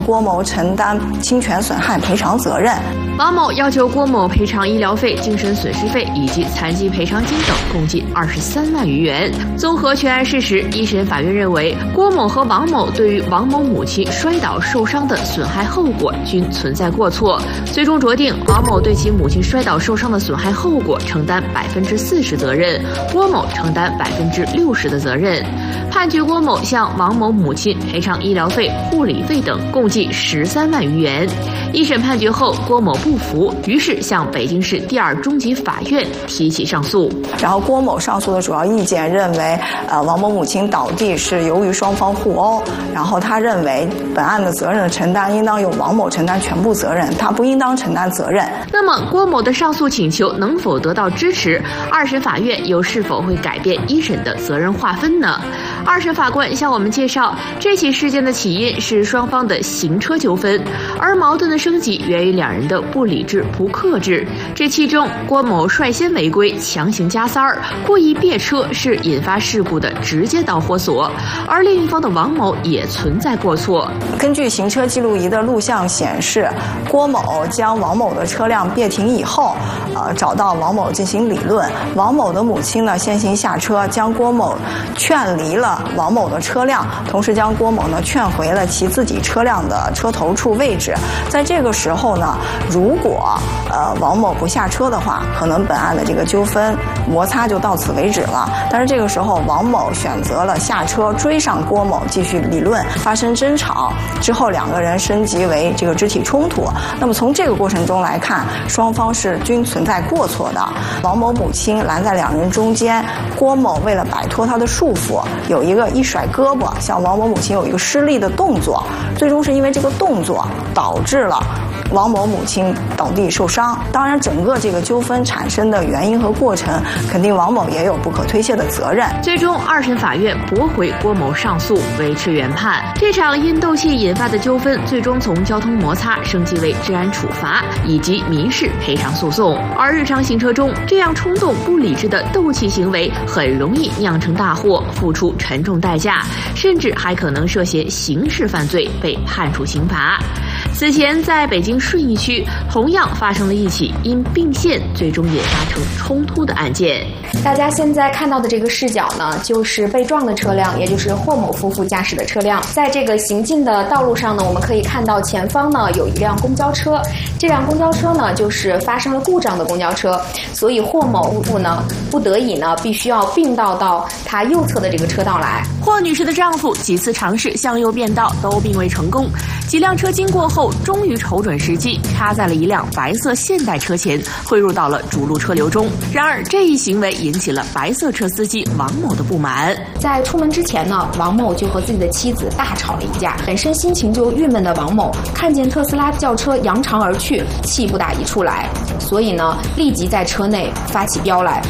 郭某承担侵权损害赔偿责任。 王某要求郭某赔偿医疗费、精神损失费以及残疾赔偿金等共计23万余元。综合全案事实，一审法院认为，郭某和王某对于王某母亲摔倒受伤的损害后果均存在过错，最终酌定王某对其母亲摔倒受伤的损害后果承担40%责任，郭某承担60%的责任。判决郭某向王某母亲赔偿医疗费、护理费等共计13万余元。一审判决后，郭某不服，于是向北京市第2中级法院提起上诉。 然后郭某上诉的主要意见认为，王某母亲倒地是由于双方互殴，然后他认为本案的责任的承担应当由王某承担全部责任，他不应当承担责任。 那么郭某的上诉请求能否得到支持？二审法院又是否会改变一审的责任划分呢？二审法官向我们介绍，这起事件的起因是双方的行车纠纷，而矛盾的升级源于两人的不理智、不克制。这其中，郭某率先违规，强行加塞儿，故意别车是引发事故的直接导火索，而另一方的王某也存在过错。 根据行车记录仪的录像显示，郭某将王某的车辆别停以后，找到王某进行理论。王某的母亲呢先行下车，将郭某劝离了王某的车辆，同时将郭某呢劝回了其自己车辆的车头处位置。在这个时候呢，如果王某不下车的话，可能本案的这个纠纷摩擦就到此为止了。但是这个时候王某选择了下车追上郭某继续理论，发生争吵之后，两个人升级为这个肢体冲突。那么从这个过程中来看，双方是均存在过错的。王某母亲拦在两人中间，郭某为了摆脱他的束缚，有一甩胳膊，向王某母亲有一个施力的动作，最终是因为这个动作导致了王某母亲倒地受伤。当然，整个这个纠纷产生的原因和过程，肯定王某也有不可推卸的责任。 最终，二审法院驳回郭某上诉，维持原判。这场因斗气引发的纠纷，最终从交通摩擦升级为治安处罚以及民事赔偿诉讼。而日常行车中，这样冲动不理智的斗气行为，很容易酿成大祸，付出沉重代价，甚至还可能涉嫌刑事犯罪，被判处刑罚。此前，在北京顺义区同样发生了一起因并线最终引发成冲突的案件。 大家现在看到的这个视角呢，就是被撞的车辆，也就是霍某夫妇驾驶的车辆。在这个行进的道路上呢，我们可以看到前方呢有一辆公交车，这辆公交车呢就是发生了故障的公交车，所以霍某夫妇呢不得已呢必须要并到他右侧的这个车道来。 霍女士的丈夫几次尝试向右变道都并未成功，几辆车经过后终于瞅准时机，插在了一辆白色现代车前，汇入到了主路车流中。然而这一行为引起了白色车司机王某的不满。 在出门之前呢，王某就和自己的妻子大吵了一架。本身心情就郁闷的王某看见特斯拉轿车扬长而去，气不打一处来，所以呢立即在车内发起飙来。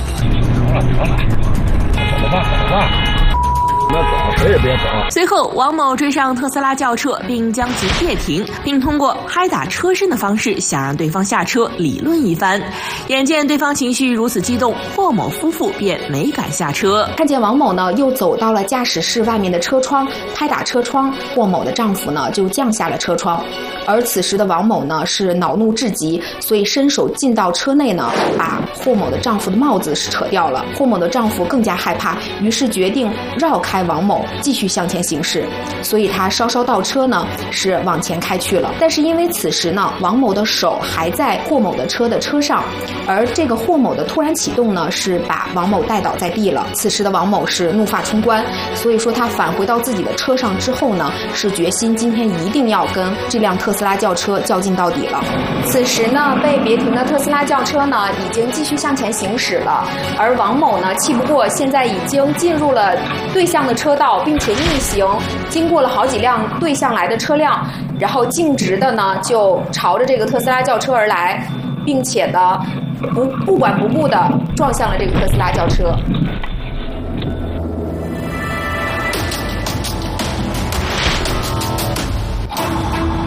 谁也别走。 随后，王某追上特斯拉轿车，并将其别停，并通过拍打车身的方式想让对方下车理论一番。眼见对方情绪如此激动，霍某夫妇便没敢下车。 看见王某呢又走到了驾驶室外面的车窗，拍打车窗，霍某的丈夫呢就降下了车窗。而此时的王某呢是恼怒至极，所以伸手进到车内呢，把霍某的丈夫的帽子是扯掉了。霍某的丈夫更加害怕，于是决定绕开王某，继续向前行驶。所以他稍稍倒车呢，是往前开去了。但是因为此时呢，王某的手还在霍某的车的车上，而这个霍某的突然启动呢，是把王某带倒在地了。此时的王某是怒发冲冠，所以说他返回到自己的车上之后呢，是决心今天一定要跟这辆特斯拉轿车较劲到底了。此时呢，被别停的特斯拉轿车呢，已经继续向前行驶了，而王某呢，气不过，现在已经进入了对向的车道，并且逆行，经过了好几辆对向来的车辆，然后径直的呢就朝着这个特斯拉轿车而来，并且呢不管不顾的撞向了这个特斯拉轿车。发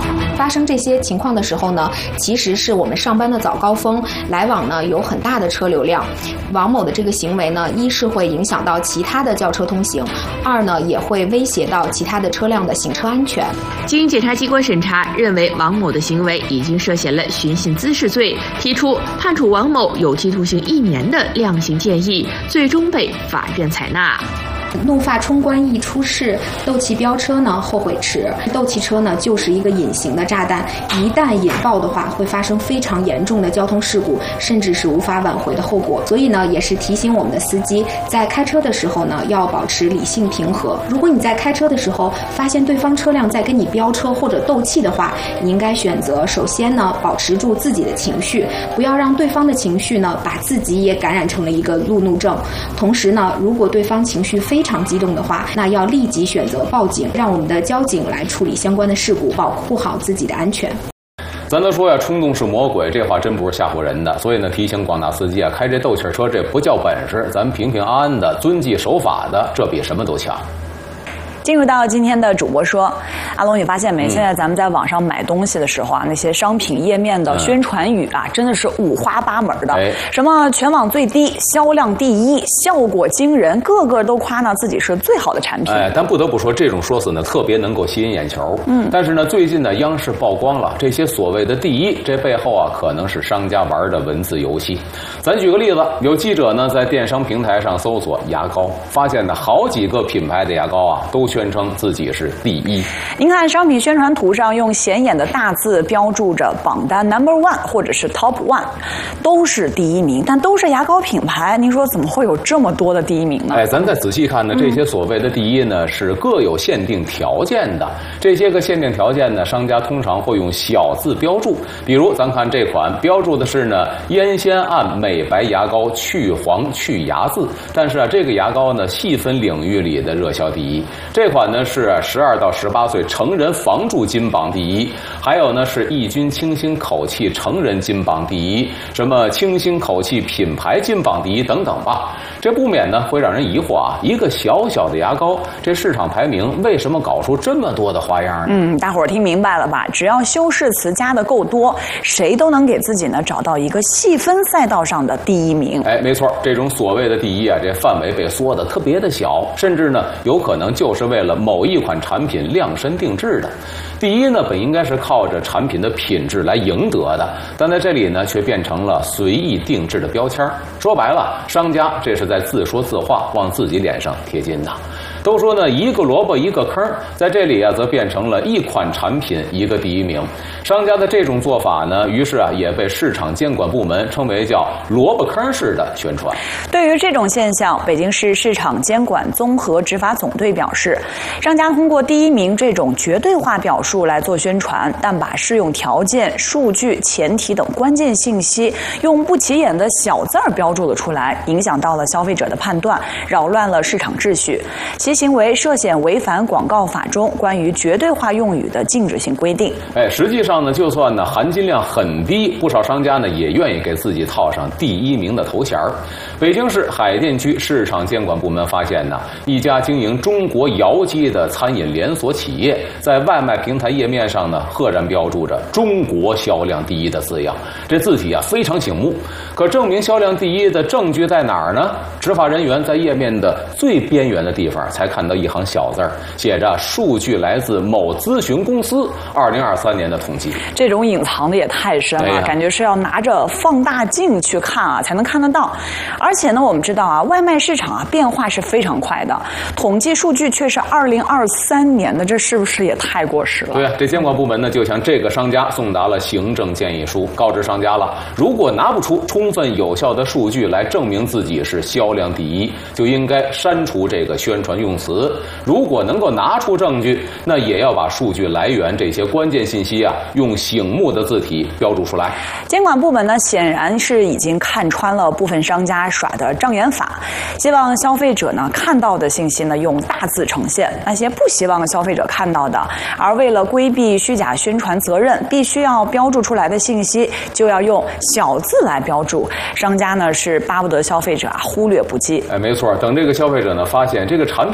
发生这些情况的时候呢，其实是我们上班的早高峰，来往呢有很大的车流量。王某的这个行为呢，一是会影响到其他的轿车通行，二呢也会威胁到其他的车辆的行车安全。 经检察机关审查，认为王某的行为已经涉嫌了寻衅滋事罪，提出判处王某有期徒刑1年的量刑建议，最终被法院采纳。 怒发冲冠易出世，斗气飙车呢后悔迟。斗气车呢就是一个隐形的炸弹，一旦引爆的话，会发生非常严重的交通事故，甚至是无法挽回的后果。所以呢，也是提醒我们的司机，在开车的时候呢，要保持理性平和。如果你在开车的时候发现对方车辆在跟你飙车或者斗气的话，你应该选择首先呢，保持住自己的情绪，不要让对方的情绪呢把自己也感染成了一个路怒症。同时呢，如果对方情绪非常激动的话，那要立即选择报警，让我们的交警来处理相关的事故，保护好自己的安全。 咱都说呀，冲动是魔鬼，这话真不是吓唬人的。所以呢，提醒广大司机啊，开这斗气车这不叫本事，咱们平平安安的、遵纪守法的，这比什么都强。 进入到今天的主播说，阿龙，你发现没？现在咱们在网上买东西的时候啊，那些商品页面的宣传语啊，真的是五花八门的。什么全网最低、销量第一、效果惊人，个个都夸呢自己是最好的产品。 但不得不说，这种说辞呢特别能够吸引眼球。但是呢，最近呢，央视曝光了这些所谓的第一，这背后啊，可能是商家玩的文字游戏。咱举个例子，有记者呢在电商平台上搜索牙膏，发现呢好几个品牌的牙膏啊都宣称自己是第一。 您看商品宣传图上用显眼的大字标注着榜单 No.1 或者是 Top 1，都是第一名，但都是牙膏品牌。您说怎么会有这么多的第一名呢？ 咱再仔细看呢，这些所谓的第一呢是各有限定条件的。这些个限定条件呢，商家通常会用小字标注。比如咱看这款标注的是呢烟酰胺美白牙膏去黄去牙渍，但是啊这个牙膏呢细分领域里的热销第一。这款呢是12到18岁成人防蛀金榜第一，还有呢是抑菌清新口气成人金榜第一，什么清新口气品牌金榜第一等等吧。这不免呢会让人疑惑啊，一个小小的牙膏，这市场排名为什么搞出这么多的花样呢？ 大伙儿听明白了吧？只要修饰词加的够多，谁都能给自己呢找到一个细分赛道上的第一名。 没错，这种所谓的第一啊，这范围被缩得特别的小，甚至呢有可能就是为了某一款产品量身定制的。第一呢本应该是靠着产品的品质来赢得的，但在这里呢却变成了随意定制的标签。说白了，商家这是在自说自话，往自己脸上贴金的。都说呢一个萝卜一个坑，在这里啊则变成了一款产品一个第一名。商家的这种做法呢，于是啊也被市场监管部门称为叫萝卜坑式的宣传。 对于这种现象，北京市市场监管综合执法总队表示，商家通过第一名这种绝对化表述来做宣传，但把适用条件、数据、前提等关键信息用不起眼的小字儿标注了出来，影响到了消费者的判断，扰乱了市场秩序。其行为涉嫌违反广告法中关于绝对化用语的禁止性规定。 实际上呢，就算呢含金量很低，不少商家呢也愿意给自己套上第一名的头衔。北京市海淀区市场监管部门发现呢，一家经营中国窑鸡的餐饮连锁企业在外卖平台页面上呢，赫然标注着“中国销量第一”的字样，这字体啊非常醒目。可证明销量第一的证据在哪儿呢？执法人员在页面的最边缘的地方才看到一行小字儿，写着“数据来自某咨询公司2023年的统计”。 这种隐藏的也太深了，感觉是要拿着放大镜去看啊，才能看得到。而且呢，我们知道啊，外卖市场啊变化是非常快的，统计数据却是2023年的，这是不是也太过时了？ 对啊，这监管部门呢就向这个商家送达了行政建议书，告知商家了，如果拿不出充分有效的数据来证明自己是销量第一，就应该删除这个宣传用词。如果能够拿出证据，那也要把数据来源这些关键信息啊，用醒目的字体标注出来。 监管部门呢，显然是已经看穿了部分商家耍的障眼法，希望消费者呢看到的信息呢用大字呈现，那些不希望消费者看到的，而为了规避虚假宣传责任，必须要标注出来的信息就要用小字来标注。商家呢是巴不得消费者啊忽略不计。 没错，等这个消费者呢发现这个产品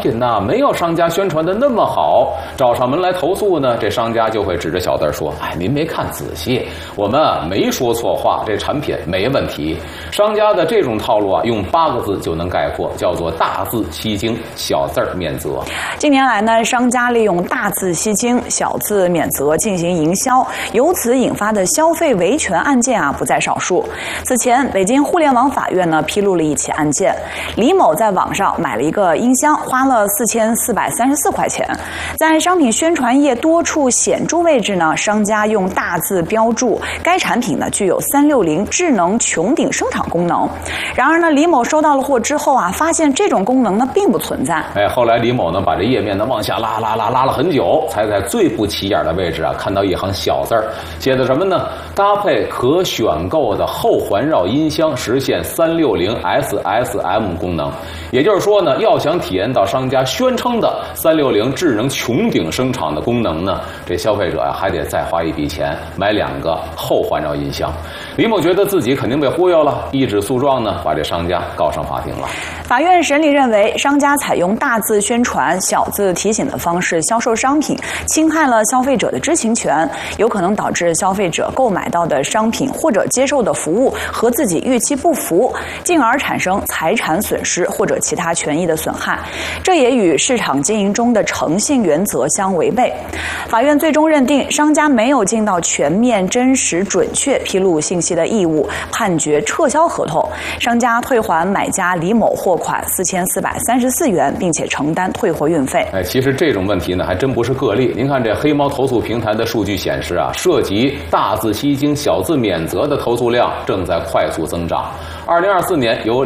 品呐没有商家宣传的那么好，找上门来投诉呢，这商家就会指着小字说：“哎，您没看仔细，我们没说错话，这产品没问题。”商家的这种套路啊，用8个字就能概括，叫做大字吸睛，小字免责。 近年来呢，商家利用大字吸睛、小字免责进行营销，由此引发的消费维权案件啊不在少数。此前，北京互联网法院呢披露了一起案件，李某在网上买了一个音箱，花了4434块钱，在商品宣传页多处显著位置呢，商家用大字标注该产品呢具有360智能穹顶声场功能。然而呢，李某收到了货之后啊，发现这种功能呢并不存在。 后来李某呢把这页面呢往下拉了很久，才在最不起眼的位置啊看到一行小字儿，写的什么呢？搭配可选购的后环绕音箱，实现360 SSM 功能。也就是说呢，要想体验到商家宣称的360智能穹顶声场的功能呢，这消费者还得再花一笔钱买2个后环绕音箱。李某觉得自己肯定被忽悠了，一纸诉状呢把这商家告上法庭了。 法院审理认为，商家采用大字宣传、小字提醒的方式销售商品，侵害了消费者的知情权，有可能导致消费者购买到的商品或者接受的服务和自己预期不符，进而产生财产损失或者其他权益的损害。这也与市场经营中的诚信原则相违背。法院最终认定，商家没有尽到全面、真实、准确披露信息的义务，判决撤销合同，商家退还买家李某货款4434元，并且承担退货运费。 其实这种问题呢还真不是个例。您看这黑猫投诉平台的数据显示啊，涉及大字吸睛、小字免责的投诉量正在快速增长。2024年有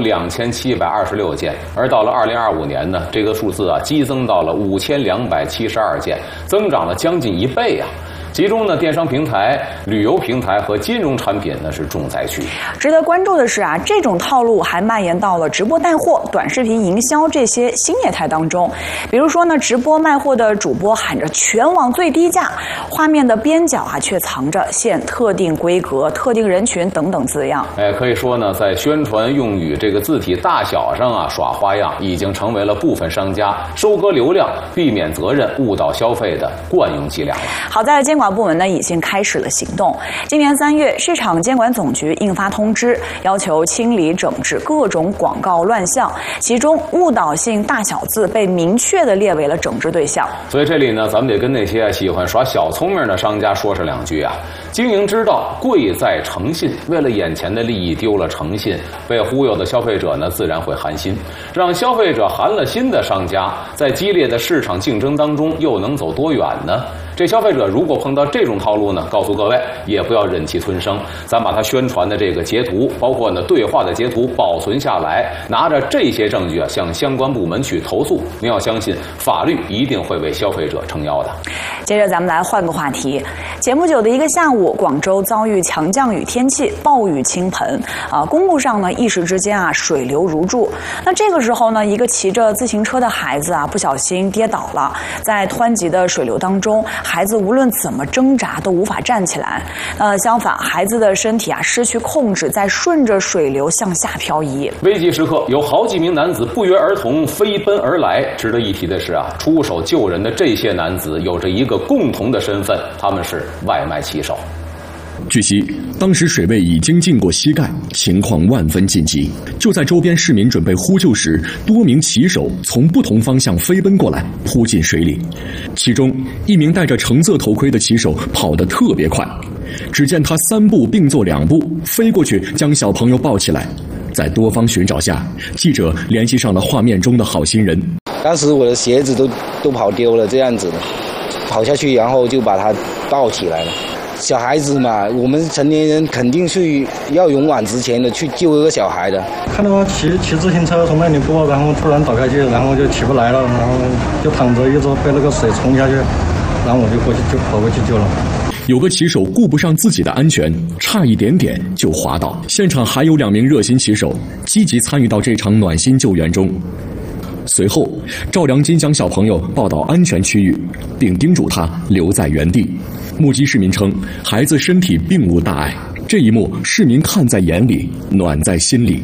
2726件，而到了2025年呢，这个数字啊激增到了5272件，增长了将近1倍啊。其中呢，电商平台、旅游平台和金融产品呢是重灾区。 值得关注的是啊，这种套路还蔓延到了直播带货、短视频营销这些新业态当中。比如说呢，直播卖货的主播喊着全网最低价，画面的边角啊却藏着限特定规格、特定人群等等字样。 可以说呢，在宣传用语这个字体大小上啊耍花样，已经成为了部分商家收割流量、避免责任、误导消费的惯用伎俩了。 好在监管部门呢已经开始了行动。今年3月，市场监管总局印发通知，要求清理整治各种广告乱象，其中误导性大小字被明确地列为了整治对象。 所以这里呢，咱们得跟那些喜欢耍小聪明的商家说上2句啊。经营之道，贵在诚信。为了眼前的利益丢了诚信，被忽悠的消费者呢自然会寒心。让消费者寒了心的商家，在激烈的市场竞争当中又能走多远呢？这消费者如果碰到这种套路呢，告诉各位也不要忍气吞声，咱把他宣传的这个截图，包括呢对话的截图保存下来，拿着这些证据啊向相关部门去投诉。您要相信，法律一定会为消费者撑腰的。 接着咱们来换个话题。节目9的一个下午，广州遭遇强降雨天气，暴雨倾盆公路上呢一时之间啊水流如注。那这个时候呢，一个骑着自行车的孩子啊不小心跌倒了，在湍急的水流当中，孩子无论怎么挣扎都无法站起来。相反，孩子的身体啊失去控制，在顺着水流向下漂移。 危急时刻，有好几名男子不约而同飞奔而来。值得一提的是啊，出手救人的这些男子有着一个共同的身份，他们是外卖骑手。 据悉，当时水位已经近过膝盖，情况万分紧急。就在周边市民准备呼救时，多名骑手从不同方向飞奔过来，扑进水里。其中一名戴着橙色头盔的骑手跑得特别快，只见他3步并作2步飞过去，将小朋友抱起来。在多方寻找下，记者联系上了画面中的好心人。 当时我的鞋子都跑丢了，这样子的，跑下去然后就把他抱起来了。小孩子嘛，我们成年人肯定是要勇往直前的去救一个小孩的。 看到他骑自行车从那里过，然后突然倒下去，然后就起不来了，然后就躺着，一直被那个水冲下去，然后我就跑过去救了。 有个骑手顾不上自己的安全，差一点点就滑倒。现场还有2名热心骑手积极参与到这场暖心救援中。随后，赵良金将小朋友抱到安全区域，并叮嘱他留在原地。目击市民称，孩子身体并无大碍。这一幕，市民看在眼里，暖在心里。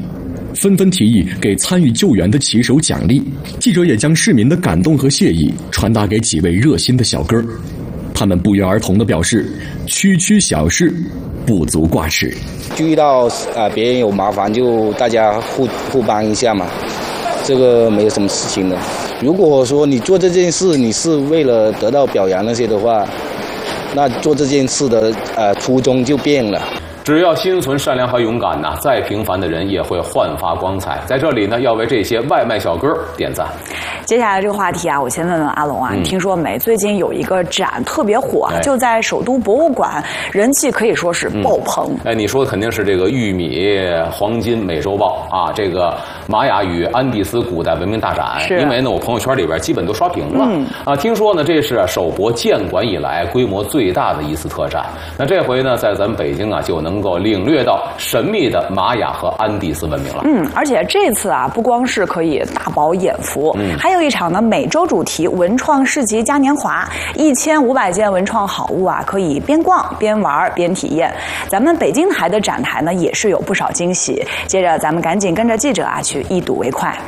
纷纷提议给参与救援的骑手奖励。记者也将市民的感动和谢意传达给几位热心的小哥，他们不约而同地表示，区区小事不足挂齿。 就遇到别人有麻烦，就大家互帮一下嘛，这个没有什么事情的。如果说你做这件事你是为了得到表扬那些的话，那做这件事的初衷就变了。 只要心存善良和勇敢呐，再平凡的人也会焕发光彩。在这里呢，要为这些外卖小哥点赞。 接下来这个话题啊，我先问问阿龙啊，你听说没？最近有一个展特别火，就在首都博物馆，人气可以说是爆棚。 你说的肯定是这个玉米黄金美洲豹啊，这个玛雅与安第斯古代文明大展。因为呢，我朋友圈里边基本都刷屏了。听说呢，这是首博建馆以来规模最大的一次特展。那这回呢，在咱们北京啊，就能够领略到神秘的玛雅和安第斯文明了。 而且这次啊，不光是可以大饱眼福，还有一场呢美洲主题文创市集嘉年华，1500件文创好物啊，可以边逛边玩边体验。咱们北京台的展台呢，也是有不少惊喜。接着咱们赶紧跟着记者啊去一睹为快。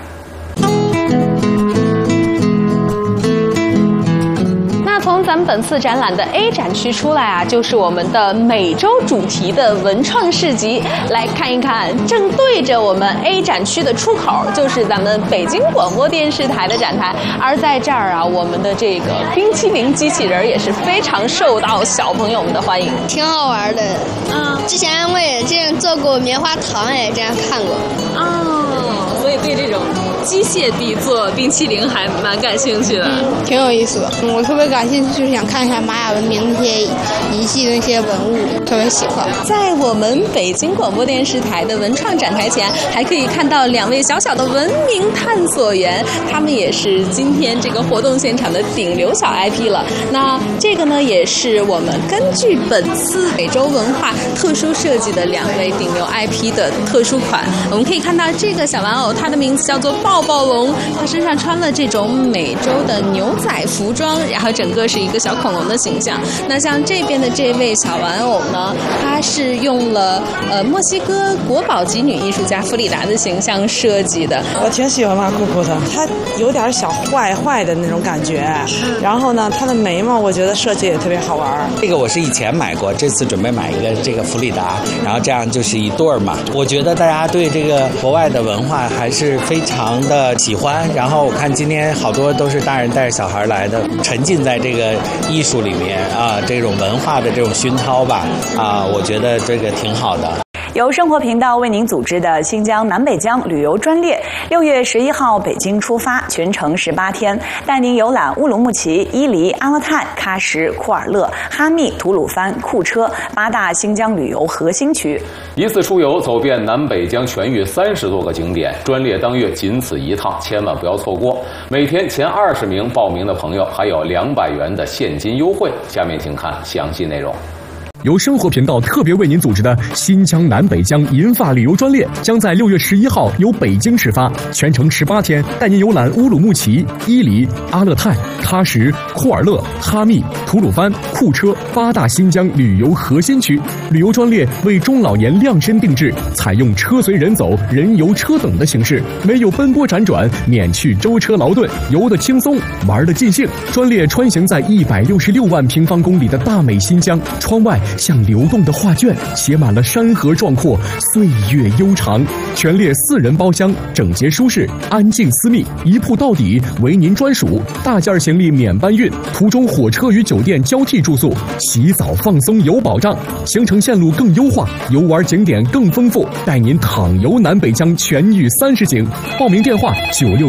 从咱们本次展览的 A 展区出来啊，就是我们的美洲主题的文创市集。来看一看，正对着我们 A 展区的出口，就是咱们北京广播电视台的展台。而在这儿啊，我们的这个冰淇淋机器人也是非常受到小朋友们的欢迎， 挺好玩的。之前我也这样做过棉花糖，也这样看过。 所以对这种机械地做冰淇淋还蛮感兴趣的。 挺有意思的。我特别感兴趣，就是想看一下玛雅文明那些遗迹的那些文物，特别喜欢。 在我们北京广播电视台的文创展台前，还可以看到2位小小的文明探索员，他们也是今天这个活动现场的顶流小 IP 了。那这个呢，也是我们根据本次美洲文化特殊设计的2位顶流 IP 的特殊款。我们可以看到这个小玩偶，它的名字叫做抱抱龙，它身上穿了这种美洲的牛仔服装，然后整个是一个小恐龙的形象。那像这边的这位小玩偶呢，它是用了墨西哥国宝级女艺术家弗里达的形象设计的。 我挺喜欢马库库的，它有点小坏的那种感觉，然后呢，它的眉毛我觉得设计也特别好玩。 这个我是以前买过，这次准备买一个这个弗里达，然后这样就是一对儿嘛。我觉得大家对这个国外的文化还是非常的喜欢，然后我看今天好多都是大人带着小孩来的，沉浸在这个艺术里面啊，这种文化的这种熏陶吧啊，我觉得这个挺好的。 由生活频道为您组织的新疆南北疆旅游专列，6月11号北京出发，全程18天，带您游览乌鲁木齐、伊犁、阿勒泰、喀什、库尔勒、哈密、吐鲁番、库车8大新疆旅游核心区。 一次出游走遍南北疆全域30多个景点，专列当月仅此一趟，千万不要错过。每天前20名报名的朋友还有200元的现金优惠。下面请看详细内容。 由生活频道特别为您组织的新疆南北疆银发旅游专列将在6月11号由北京出发，全程18天，带您游览乌鲁木齐、伊犁、阿勒泰、喀什、库尔勒、哈密、吐鲁番、库车8大新疆旅游核心区。旅游专列为中老年量身定制，采用车随人走、人游车等的形式，没有奔波辗转，免去舟车劳顿，游得轻松，玩得尽兴。专列穿行在166万平方公里的大美新疆，窗外像流动的画卷，写满了山河壮阔，岁月悠长。全列4人包厢，整洁舒适，安静私密，一铺到底，为您专属。大件行李免搬运，途中火车与酒店交替住宿，洗澡放松有保障。行程线路更优化，游玩景点更丰富，带您淌游南北疆全域30景。报名电话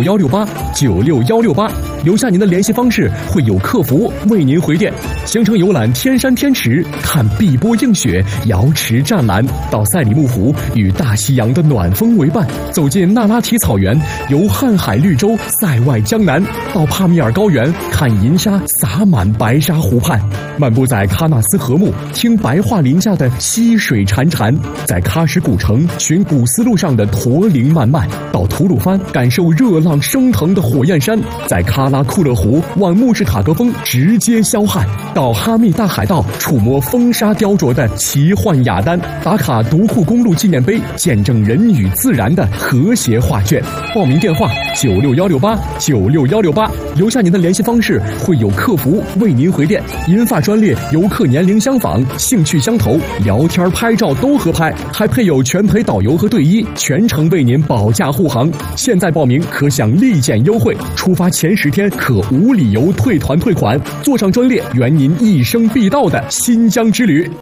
96168，96168，留下您的联系方式，会有客服为您回电。行程游览天山天池，看碧波映雪，瑶池湛蓝，到赛里木湖与大西洋的暖风为伴，走进那拉提草原，游瀚海绿洲，塞外江南，到帕米尔高原，看银沙洒满白沙湖畔，漫步在喀纳斯河木，听白桦林下的溪水潺潺，在喀什古城寻古丝路上的驼铃漫漫，到吐鲁番感受热浪升腾的火焰山，在喀拉库勒湖望穆士塔格峰直接霄汉，到哈密大海盗触摸风沙砂雕琢的奇幻雅丹，打卡独库公路纪念碑，见证人与自然的和谐画卷。报名电话96168，留下您的联系方式，会有客服为您回电。银发专列，游客年龄相仿，兴趣相投，聊天拍照都合拍，还配有全陪导游和队医，全程为您保驾护航。现在报名可享立减优惠，出发前10天可无理由退团退款，坐上专列圆您一生必到的新疆之旅。